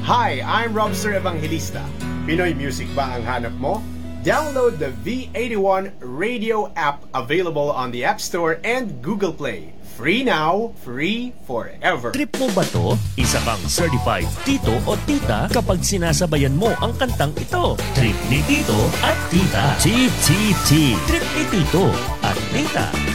Hi, I'm Robster Evangelista. Pinoy music ba ang hanap mo? Download the V81 radio app available on the App Store and Google Play. Free now, free forever. Trip mo ba to? Isa kang certified tito o tita kapag sinasabayan mo ang kantang ito. Trip ni tito at tita. Chip, chip, chip. Trip ni tito at tita.